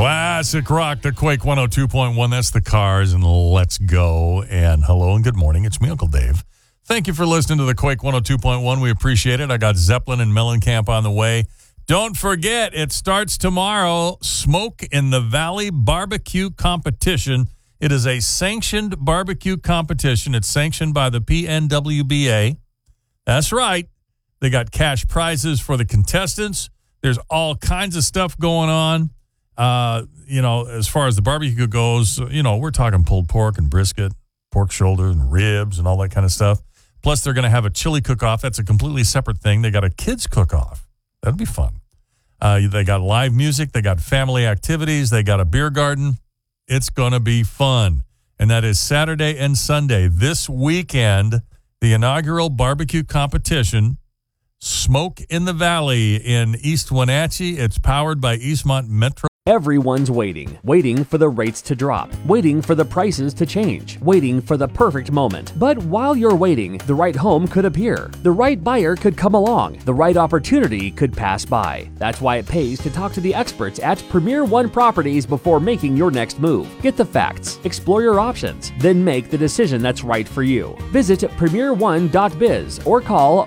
Classic rock, the Quake 102.1. That's the Cars, and let's go. And hello and good morning. It's me, Uncle Dave. Thank you for listening to the Quake 102.1. We appreciate it. I got Zeppelin and Mellencamp on the way. Don't forget, it starts tomorrow. Smoke in the Valley Barbecue Competition. It is a sanctioned barbecue competition. It's sanctioned by the PNWBA. That's right. They got cash prizes for the contestants. There's all kinds of stuff going on. As far as the barbecue goes, we're talking pulled pork and brisket, pork shoulder and ribs and all that kind of stuff. Plus, they're going to have a chili cook-off. That's a completely separate thing. They got a kids cook-off. That'll be fun. They got live music. They got family activities. They got a beer garden. It's going to be fun. And that is Saturday and Sunday. This weekend, the inaugural barbecue competition, Smoke in the Valley in East Wenatchee. It's powered by Eastmont Metro. Everyone's waiting for the rates to drop, waiting for the prices to change, waiting for the perfect moment. But while you're waiting, the right home could appear, the right buyer could come along, the right opportunity could pass by. That's why it pays to talk to the experts at Premier One Properties before making your next move. Get the facts, explore your options, then make the decision that's right for you. Visit premierone.biz or call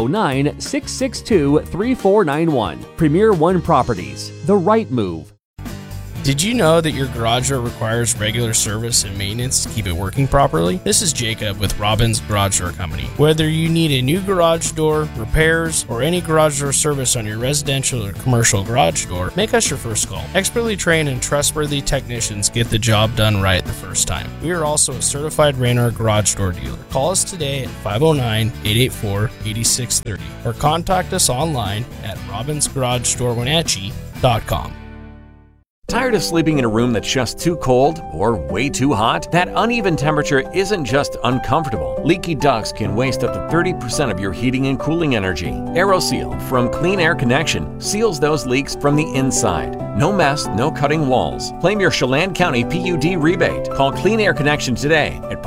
509-662-3491. Premier One Properties, the right move. Did you know that your garage door requires regular service and maintenance to keep it working properly? This is Jacob with Robbins Garage Door Company. Whether you need a new garage door, repairs, or any garage door service on your residential or commercial garage door, make us your first call. Expertly trained and trustworthy technicians get the job done right the first time. We are also a certified Raynor garage door dealer. Call us today at 509-884-8630 or contact us online at robbinsgaragedoorwenatchee.com. Tired of sleeping in a room that's just too cold or way too hot? That uneven temperature isn't just uncomfortable. Leaky ducts can waste up to 30% of your heating and cooling energy. AeroSeal from Clean Air Connection seals those leaks from the inside. No mess, no cutting walls. Claim your Chelan County PUD rebate. Call Clean Air Connection today at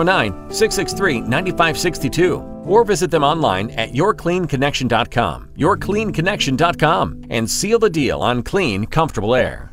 509-663-9562 or visit them online at yourcleanconnection.com. Yourcleanconnection.com and seal the deal on clean, comfortable air.